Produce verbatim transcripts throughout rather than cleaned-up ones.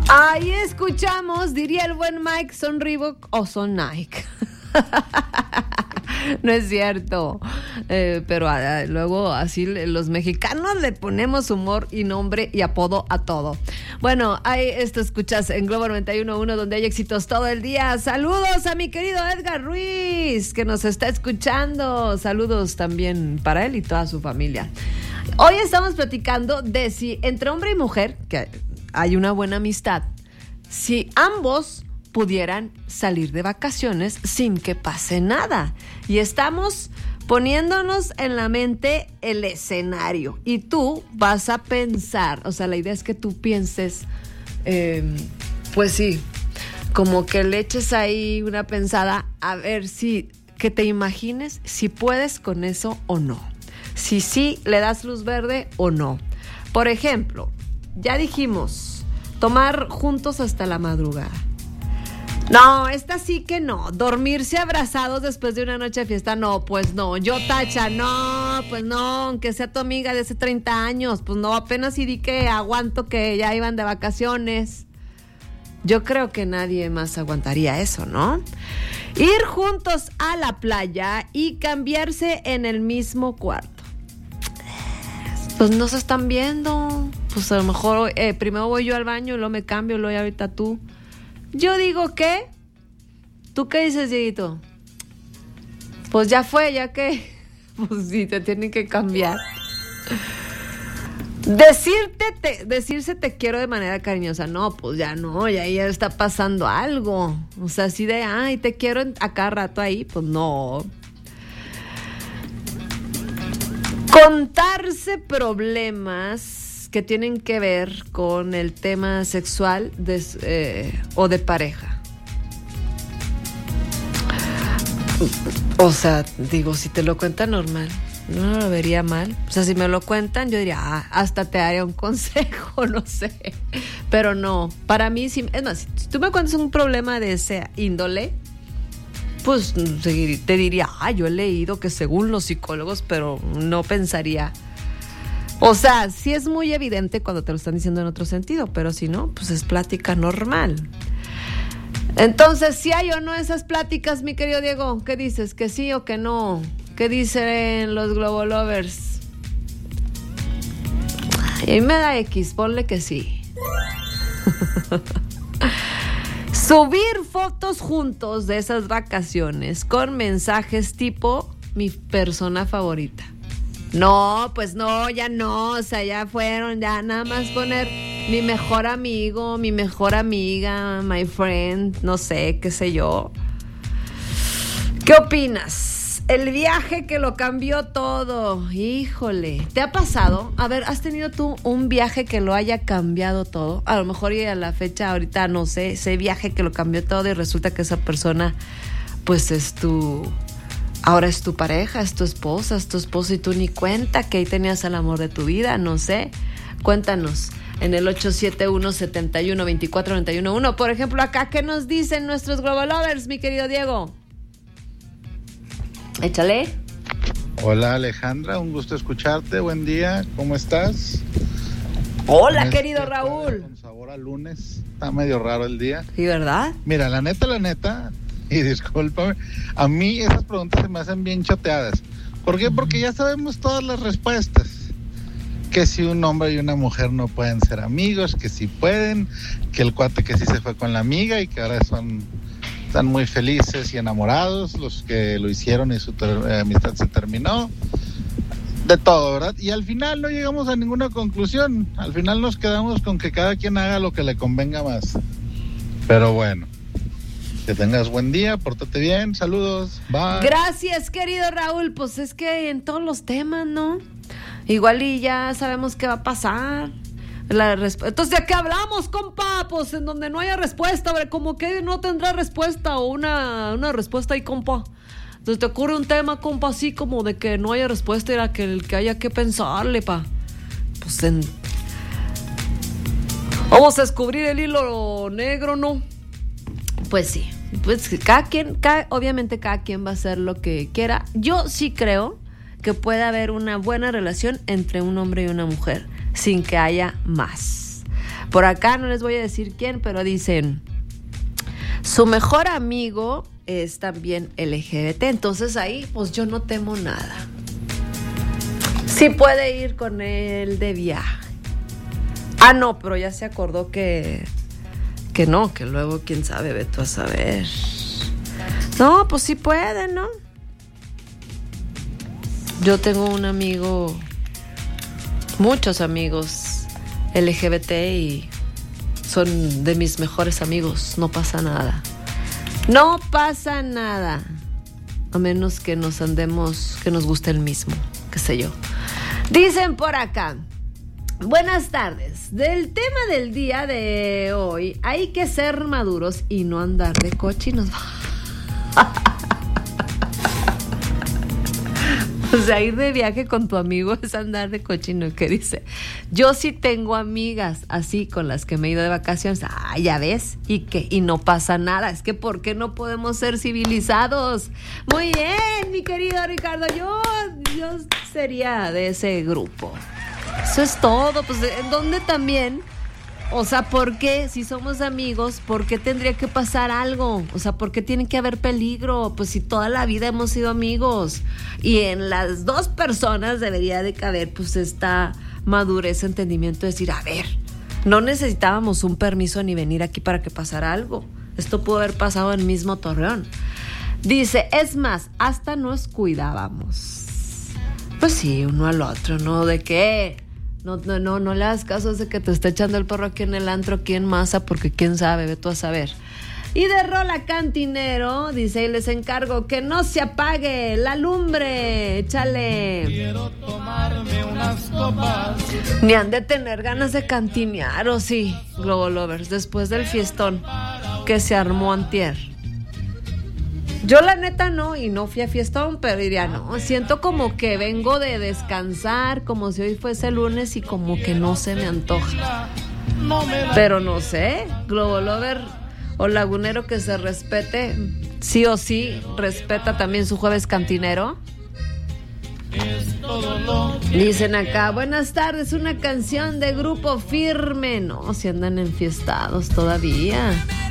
Ahí escuchamos, diría el buen Mike, ¿son Reebok o son Nike? No es cierto, eh, pero uh, luego así los mexicanos le ponemos humor y nombre y apodo a todo. Bueno, ahí esto escuchas en Globo noventa y uno punto uno, donde hay éxitos todo el día. Saludos a mi querido Edgar Ruiz, que nos está escuchando. Saludos también para él y toda su familia. Hoy estamos platicando de si entre hombre y mujer, que hay una buena amistad, si ambos pudieran salir de vacaciones sin que pase nada. Y estamos poniéndonos en la mente el escenario. Y tú vas a pensar, o sea, la idea es que tú pienses, eh, pues sí, como que le eches ahí una pensada a ver si, que te imagines si puedes con eso o no. Si sí le das luz verde o no. Por ejemplo, ya dijimos, tomar juntos hasta la madrugada. No, esta sí que no. Dormirse abrazados después de una noche de fiesta, no, pues no. Yo tacha, no, pues no, aunque sea tu amiga de hace treinta años, pues no, apenas sí di que aguanto que ya iban de vacaciones. Yo creo que nadie más aguantaría eso, ¿no? Ir juntos a la playa y cambiarse en el mismo cuarto. Pues no se están viendo. Pues a lo mejor eh, primero voy yo al baño y luego me cambio, luego ahorita tú. Yo digo que, ¿tú qué dices, Dieguito? Pues ya fue, ya que, pues sí, te tienen que cambiar. Decirte, te, decirse te quiero de manera cariñosa, no, pues ya no, ya, ya está pasando algo. O sea, así de, ay, te quiero a cada rato ahí, pues no. Contarse problemas que tienen que ver con el tema sexual de, eh, o de pareja. O sea, digo, si te lo cuentan normal, no lo vería mal. O sea, si me lo cuentan, yo diría, ah, hasta te daría un consejo, no sé. Pero no, para mí, si, es más, si tú me cuentas un problema de ese índole, pues te diría, ah, yo he leído que según los psicólogos, pero no pensaría. O sea, sí es muy evidente cuando te lo están diciendo en otro sentido, pero si no, pues es plática normal. Entonces, ¿sí hay o no esas pláticas, mi querido Diego? ¿Qué dices? ¿Que sí o que no? ¿Qué dicen los Globolovers? A mí me da X, ponle que sí. Subir fotos juntos de esas vacaciones con mensajes tipo mi persona favorita. No, pues no, ya no, o sea, ya fueron, ya nada más poner mi mejor amigo, mi mejor amiga, my friend, no sé, qué sé yo. ¿Qué opinas? El viaje que lo cambió todo, híjole, ¿te ha pasado? A ver, ¿has tenido tú un viaje que lo haya cambiado todo? A lo mejor y a la fecha ahorita, no sé, ese viaje que lo cambió todo y resulta que esa persona, pues es tu... Ahora es tu pareja, es tu esposa, es tu esposo y tú ni cuenta que ahí tenías al amor de tu vida, no sé. Cuéntanos en el ocho siete uno, siete uno, dos cuatro nueve uno uno. Por ejemplo, acá, ¿qué nos dicen nuestros Globolovers, mi querido Diego? Échale. Hola Alejandra, un gusto escucharte, buen día, ¿cómo estás? Hola, este querido Raúl. Con sabor a lunes, está medio raro el día. ¿Sí, verdad? Mira, la neta, la neta... Y discúlpame, a mí esas preguntas se me hacen bien choteadas. ¿Por qué? Porque ya sabemos todas las respuestas. Que si un hombre y una mujer no pueden ser amigos, que sí pueden, que el cuate que sí se fue con la amiga y que ahora son están muy felices y enamorados, los que lo hicieron y su ter- eh, amistad se terminó. De todo, ¿verdad? Y al final no llegamos a ninguna conclusión. Al final nos quedamos con que cada quien haga lo que le convenga más. Pero bueno. Que tengas buen día, pórtate bien, saludos, bye. Gracias, querido Raúl, pues es que en todos los temas, ¿no? Igual y ya sabemos qué va a pasar. La resp- Entonces, ¿de qué hablamos, compa? Pues en donde no haya respuesta, hombre, como que no tendrá respuesta o una, una respuesta ahí, compa. Entonces, ¿te ocurre un tema, compa, así como de que no haya respuesta y era que el que haya que pensarle, pa? Pues en... Vamos a descubrir el hilo negro, ¿no? Pues sí. Pues cada quien, cada, obviamente cada quien va a hacer lo que quiera. Yo sí creo que puede haber una buena relación entre un hombre y una mujer sin que haya más. Por acá no les voy a decir quién, pero dicen, su mejor amigo es también L G B T, entonces ahí pues yo no temo nada. Sí puede ir con él de viaje. Ah, no, pero ya se acordó que que no, que luego quién sabe, ve tú a saber. No, pues sí puede, ¿no? Yo tengo un amigo, muchos amigos L G B T y son de mis mejores amigos, no pasa nada. No pasa nada, a menos que nos andemos, que nos guste el mismo, qué sé yo. Dicen por acá, buenas tardes, del tema del día de hoy, hay que ser maduros y no andar de cochinos. O sea, ir de viaje con tu amigo es andar de cochino, que dice, yo sí tengo amigas así con las que me he ido de vacaciones, ah, ya ves, y que y no pasa nada, es que ¿por qué no podemos ser civilizados? Muy bien, mi querido Ricardo, yo, yo sería de ese grupo. Eso es todo, pues en donde también, o sea, ¿por qué? Si somos amigos, ¿por qué tendría que pasar algo? O sea, ¿por qué tiene que haber peligro? Pues si toda la vida hemos sido amigos. Y en las dos personas debería de caber pues esta madurez, entendimiento, de decir, a ver, no necesitábamos un permiso ni venir aquí para que pasara algo. Esto pudo haber pasado en el mismo Torreón. Dice, es más, hasta nos cuidábamos. Pues sí, uno al otro, ¿no? ¿De qué? No, no, no, no le hagas caso de que te está echando el perro aquí en el antro, aquí en masa, porque quién sabe, ve tú a saber. Y de Rola Cantinero, dice, y les encargo que no se apague la lumbre, échale. Quiero tomarme unas copas. Ni han de tener ganas de cantinear, o sí, Globo Lovers, después del fiestón que se armó antier. Yo la neta no, y no fui a fiestón, pero diría, no, siento como que vengo de descansar, como si hoy fuese lunes y como que no se me antoja. Pero no sé, Globo Lover o lagunero que se respete, sí o sí, respeta también su jueves cantinero. Dicen acá, buenas tardes, una canción de Grupo Firme. No, si andan enfiestados todavía.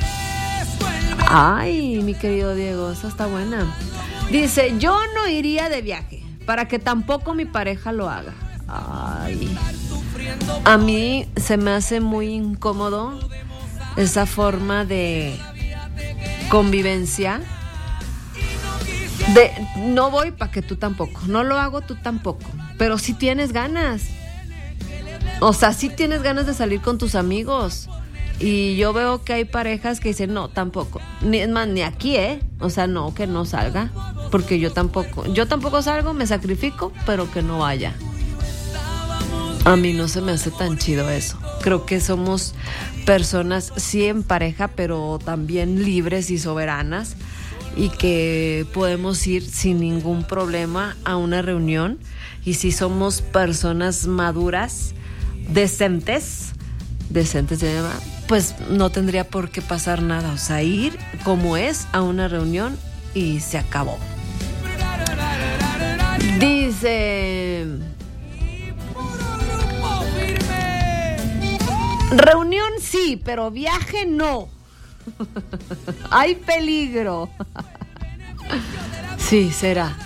Ay, mi querido Diego, esa está buena. Dice, yo no iría de viaje para que tampoco mi pareja lo haga. Ay, a mí se me hace muy incómodo esa forma de convivencia. De no voy para que tú tampoco, no lo hago tú tampoco, pero si tienes ganas. O sea, si tienes ganas de salir con tus amigos. Y yo veo que hay parejas que dicen, no, tampoco. Ni, es más, ni aquí, ¿eh? O sea, no, que no salga. Porque yo tampoco. Yo tampoco salgo, me sacrifico, pero que no vaya. A mí no se me hace tan chido eso. Creo que somos personas, sí en pareja, pero también libres y soberanas. Y que podemos ir sin ningún problema a una reunión. Y si somos personas maduras, decentes, decentes se llama, pues no tendría por qué pasar nada, o sea, ir como es a una reunión y se acabó. Dice, reunión sí, pero viaje no. Hay peligro. Sí, será.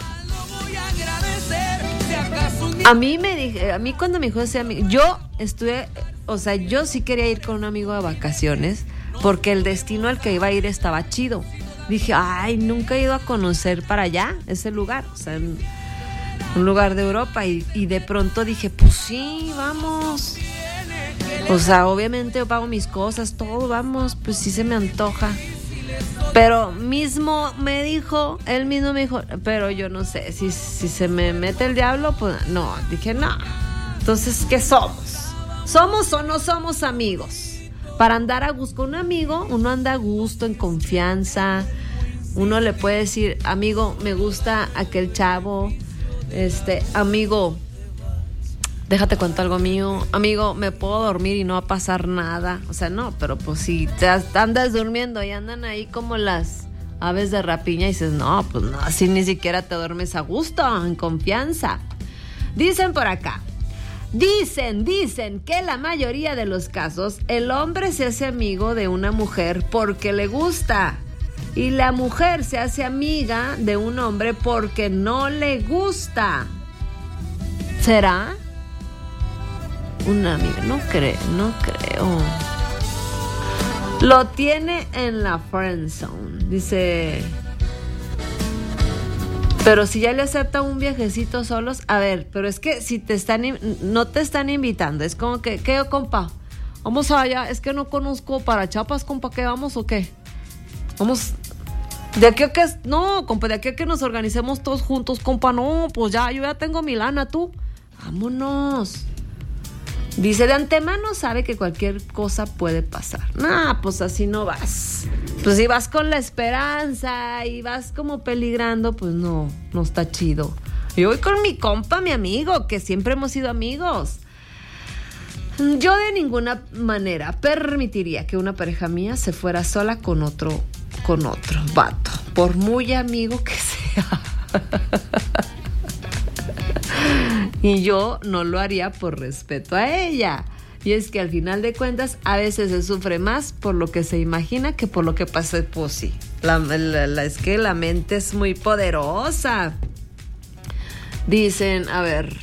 A mí me dije, a mí cuando me dijo ese amigo, yo estuve, o sea, yo sí quería ir con un amigo de vacaciones porque el destino al que iba a ir estaba chido. Dije, ay, nunca he ido a conocer para allá ese lugar, o sea, en un lugar de Europa y, y de pronto dije, pues sí, vamos. O sea, obviamente yo pago mis cosas, todo, vamos, pues sí se me antoja. Pero mismo me dijo, él mismo me dijo, pero yo no sé, si, si se me mete el diablo, pues no, dije no. Entonces, ¿qué somos? ¿Somos o no somos amigos? Para andar a gusto con un amigo, uno anda a gusto, en confianza, uno le puede decir, amigo, me gusta aquel chavo, este, amigo, déjate contar algo mío, amigo, me puedo dormir y no va a pasar nada. O sea, no, pero pues si te andas durmiendo y andan ahí como las aves de rapiña y dices, no, pues no, así ni siquiera te duermes a gusto, en confianza. Dicen por acá, Dicen, dicen que la mayoría de los casos el hombre se hace amigo de una mujer porque le gusta y la mujer se hace amiga de un hombre porque no le gusta. ¿Será? Una amiga, no creo, no creo. Lo tiene en la friendzone, dice. Pero si ya le acepta un viajecito solos, a ver, pero es que si te están, no te están invitando, es como que, ¿qué, compa? Vamos allá, es que no conozco para Chiapas, compa, ¿qué vamos o qué? Vamos, de aquí a que, no, compa, de aquí a que nos organicemos todos juntos, compa, no, pues ya, yo ya tengo mi lana, tú, vámonos. Dice, de antemano sabe que cualquier cosa puede pasar. Nah, pues así no vas. Pues si vas con la esperanza y vas como peligrando, pues no, no está chido. Yo voy con mi compa, mi amigo, que siempre hemos sido amigos. Yo de ninguna manera permitiría que una pareja mía se fuera sola con otro, con otro vato, por muy amigo que sea. Y yo no lo haría por respeto a ella. Y es que al final de cuentas a veces se sufre más por lo que se imagina que por lo que pasa. Pues sí, la, la, la, es que la mente es muy poderosa. Dicen, a ver,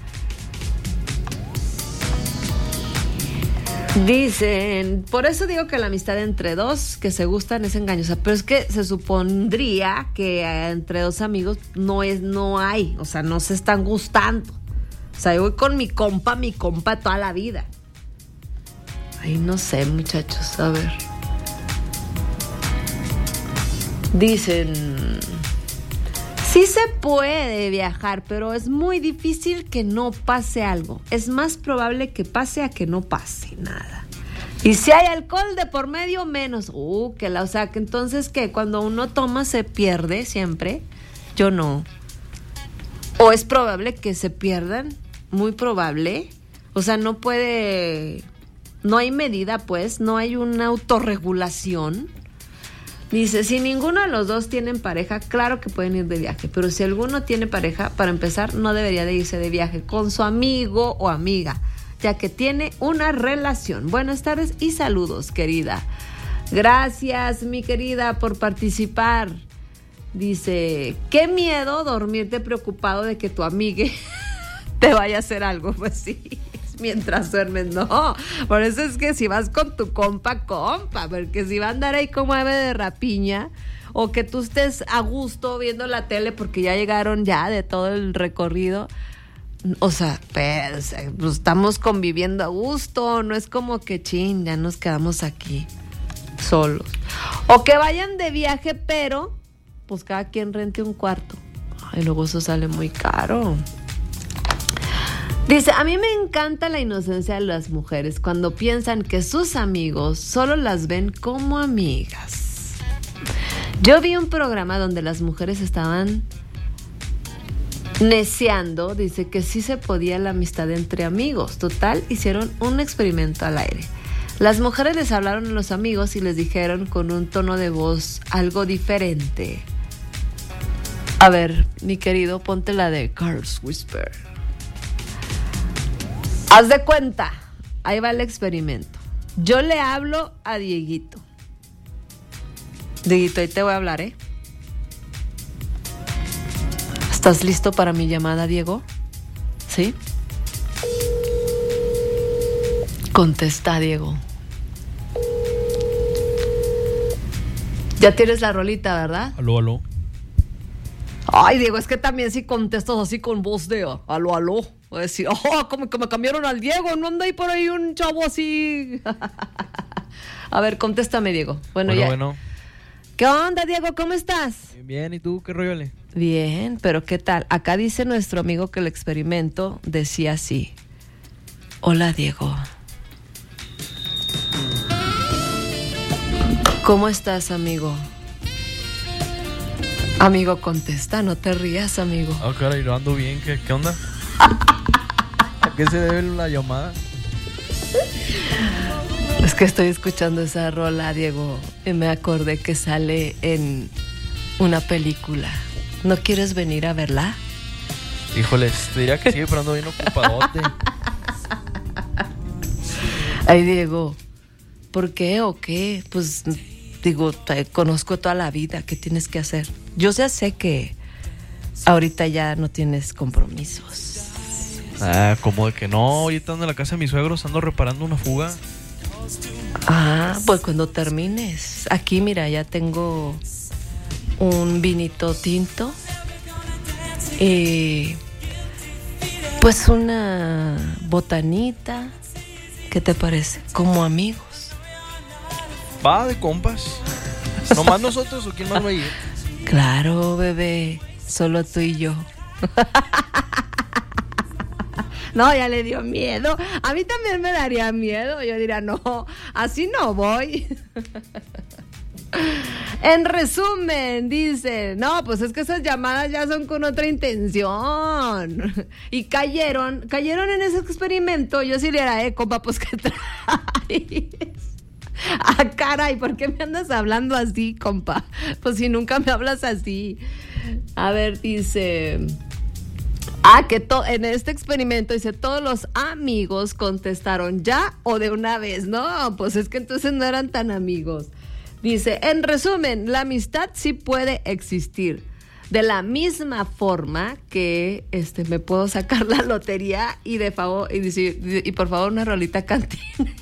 dicen, por eso digo que la amistad entre dos que se gustan es engañosa, pero es que se supondría que entre dos amigos no es, no hay, o sea, no se están gustando. O sea, yo voy con mi compa, mi compa toda la vida. Ay, no sé, muchachos, a ver. Dicen, sí se puede viajar, pero es muy difícil que no pase algo. Es más probable que pase a que no pase nada. Y si hay alcohol de por medio, menos. Uh, que la, o sea, que entonces, ¿qué? Cuando uno toma, se pierde siempre. Yo no. O es probable que se pierdan. Muy probable. O sea, no puede... No hay medida, pues. No hay una autorregulación. Dice, si ninguno de los dos tienen pareja, claro que pueden ir de viaje. Pero si alguno tiene pareja, para empezar, no debería de irse de viaje con su amigo o amiga, ya que tiene una relación. Buenas tardes y saludos, querida. Gracias, mi querida, por participar. Dice, qué miedo dormirte preocupado de que tu amigue te vaya a hacer algo. Pues sí, mientras duermes, no. Por eso es que si vas con tu compa, compa, porque si va a andar ahí como ave de rapiña, o que tú estés a gusto viendo la tele porque ya llegaron ya de todo el recorrido, o sea, pues, pues estamos conviviendo a gusto, no es como que chin, ya nos quedamos aquí solos. O que vayan de viaje, pero pues cada quien rente un cuarto. Ay, luego eso sale muy caro. Dice, a mí me encanta la inocencia de las mujeres cuando piensan que sus amigos solo las ven como amigas. Yo vi un programa donde las mujeres estaban neciando, dice que sí se podía la amistad entre amigos. Total, hicieron un experimento al aire. Las mujeres les hablaron a los amigos y les dijeron con un tono de voz algo diferente. A ver, mi querido, ponte la de Carl's Whisper. Haz de cuenta, ahí va el experimento. Yo le hablo a Dieguito. Dieguito, ahí te voy a hablar, ¿eh? ¿Estás listo para mi llamada, Diego? ¿Sí? Contesta, Diego. Ya tienes la rolita, ¿verdad? Aló, aló. Ay, Diego, es que también si contestas así con voz de aló, aló. Voy a decir, oh, como que me cambiaron al Diego, no anda ahí por ahí un chavo así. A ver, contéstame, Diego. Bueno, bueno ya. Bueno. ¿Qué onda, Diego? ¿Cómo estás? Bien, ¿y tú qué rollo le? Bien, pero ¿qué tal? Acá dice nuestro amigo que el experimento decía así. Hola, Diego. ¿Cómo estás, amigo? Amigo, contesta, no te rías, amigo. Ah, caray, lo ando bien, ¿qué, qué onda? ¿A qué se debe la llamada? Es que estoy escuchando esa rola, Diego, y me acordé que sale en una película. ¿No quieres venir a verla? Híjoles, te diría que sí, pero ando bien ocupadote. Ay, Diego, ¿por qué o qué? Pues digo, te conozco toda la vida, ¿qué tienes que hacer? Yo ya sé que ahorita ya no tienes compromisos. Ah, como de que no, ahorita ando en la casa de mis suegros, ando reparando una fuga. Ah, pues cuando termines. Aquí, mira, ya tengo un vinito tinto y pues una botanita. ¿Qué te parece? Como amigos. Va de compas. ¿Nomás nosotros o quién más va a ir? Claro, bebé, solo tú y yo. No, ya le dio miedo. A mí también me daría miedo. Yo diría, no, así no voy. En resumen, dice, no, pues es que esas llamadas ya son con otra intención. Y cayeron, cayeron en ese experimento. Yo sí le era, eh, compa, pues ¿qué traes? Ah, caray, ¿por qué me andas hablando así, compa? Pues si nunca me hablas así. A ver, dice... Ah, que to- en este experimento dice, todos los amigos contestaron ya o de una vez. No, pues es que entonces no eran tan amigos. Dice, en resumen, la amistad sí puede existir. De la misma forma que este me puedo sacar la lotería y de favor y, decir, y por favor una rolita cantinera.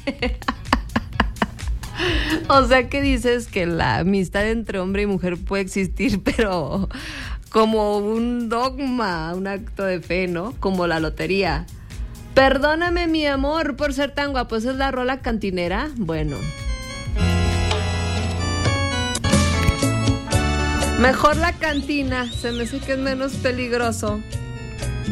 O sea que dices que la amistad entre hombre y mujer puede existir, pero como un dogma, un acto de fe, ¿no? Como la lotería. Perdóname, mi amor, por ser tan guapo. ¿Esa es la rola cantinera? Bueno. Mejor la cantina. Se me hace que es menos peligroso.